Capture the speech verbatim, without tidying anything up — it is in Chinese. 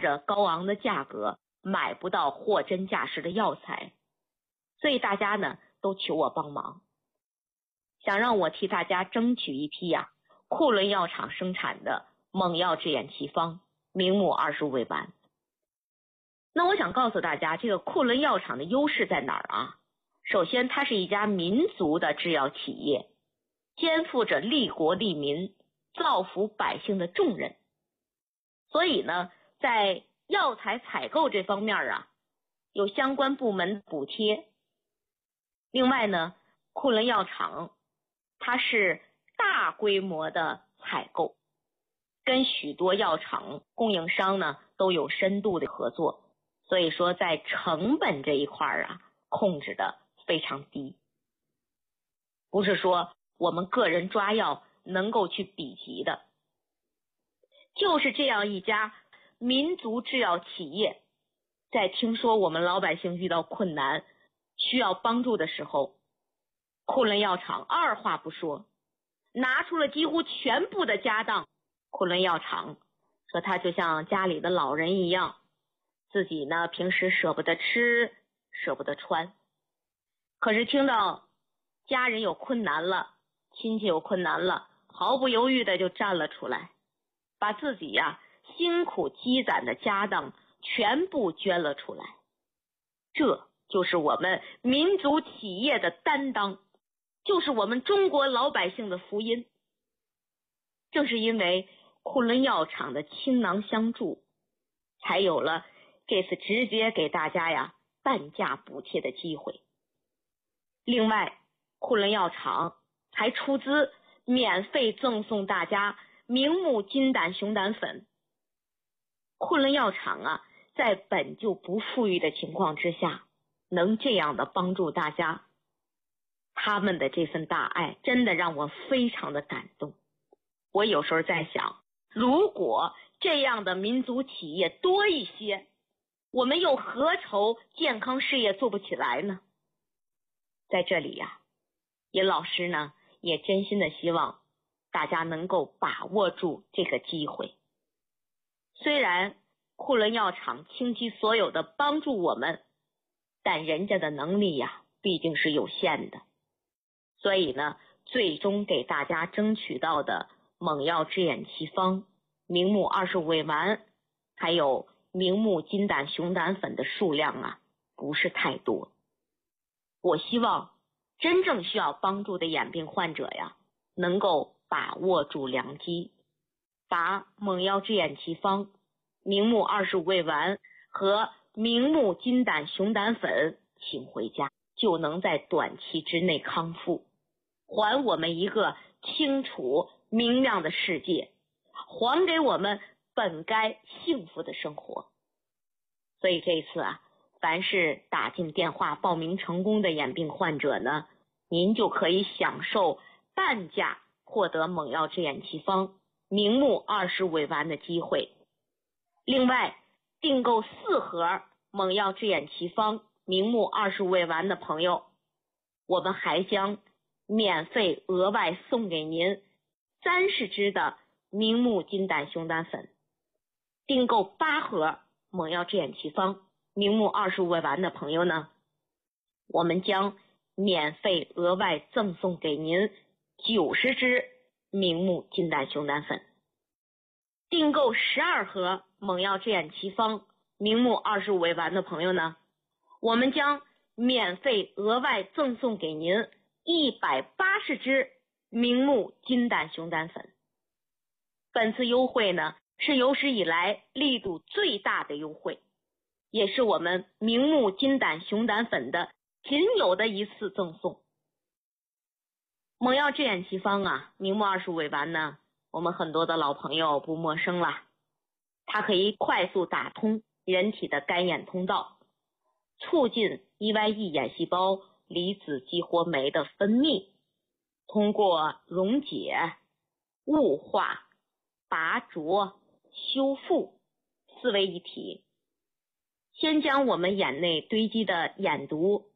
着高昂的价格买不到货真价实的药材，所以大家呢都求我帮忙，想让我替大家争取一批呀、啊、库伦药厂生产的猛药制眼奇方明目二十五味丸。那我想告诉大家，这个库伦药厂的优势在哪儿啊？首先，它是一家民族的制药企业，肩负着利国利民、造福百姓的重任。所以呢，在药材采购这方面啊，有相关部门补贴。另外呢，库伦药厂它是大规模的采购，跟许多药厂供应商呢都有深度的合作。所以说在成本这一块啊，控制的非常低，不是说我们个人抓药能够去比及的。就是这样一家民族制药企业，在听说我们老百姓遇到困难需要帮助的时候，库伦药厂二话不说，拿出了几乎全部的家当。库伦药厂说他就像家里的老人一样，自己呢平时舍不得吃，舍不得穿，可是听到家人有困难了，亲戚有困难了，毫不犹豫的就站了出来，把自己呀、啊、辛苦积攒的家当全部捐了出来。这就是我们民族企业的担当，就是我们中国老百姓的福音。正是因为库伦药厂的倾囊相助，才有了这次直接给大家呀半价补贴的机会。另外，库伦药厂还出资免费赠送大家明目金胆熊胆粉。库伦药厂啊，在本就不富裕的情况之下，能这样的帮助大家，他们的这份大爱真的让我非常的感动。我有时候在想，如果这样的民族企业多一些，我们又何愁健康事业做不起来呢？在这里呀、啊，尹老师呢也真心的希望大家能够把握住这个机会。虽然库伦药厂倾其所有的帮助我们，但人家的能力呀、啊、毕竟是有限的，所以呢，最终给大家争取到的猛药制眼奇方明目二十五味丸还有明目金胆熊胆粉的数量啊不是太多。我希望真正需要帮助的眼病患者呀，能够把握住良机，把猛药制眼奇方明目二十五味丸和明目金胆熊胆粉请回家，就能在短期之内康复，还我们一个清楚明亮的世界，还给我们本该幸福的生活。所以这一次啊，凡是打进电话报名成功的眼病患者呢，您就可以享受半价获得猛药制眼奇方明目二十五味丸的机会。另外，订购四盒猛药制眼奇方明目二十五味丸的朋友，我们还将免费额外送给您三十支的明目金胆熊胆粉。订购八盒猛药制眼奇方明目二十五味丸的朋友呢，我们将免费额外赠送给您九十支明目金胆熊胆粉。订购十二盒猛药制眼奇方明目二十五味丸的朋友呢，我们将免费额外赠送给您一百八十支明目金胆熊胆粉。本次优惠呢，是有史以来力度最大的优惠，也是我们明目金胆熊胆粉的仅有的一次赠送。猛药制眼奇方啊，明目二十五味丸呢，我们很多的老朋友不陌生了。它可以快速打通人体的干眼通道，促进 E Y E 眼细胞离子激活酶的分泌，通过溶解、雾化、拔浊、修复四位一体，先将我们眼内堆积的眼毒